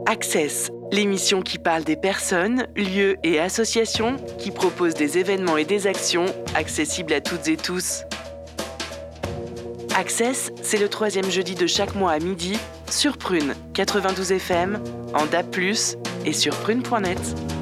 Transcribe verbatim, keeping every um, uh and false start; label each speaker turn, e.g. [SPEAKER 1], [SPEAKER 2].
[SPEAKER 1] Access, l'émission qui parle des personnes, lieux et associations qui proposent des événements et des actions accessibles à toutes et tous. Access, c'est le troisième jeudi de chaque mois à midi sur Prune quatre-vingt-douze F M, en D A B plus, et sur prune point net.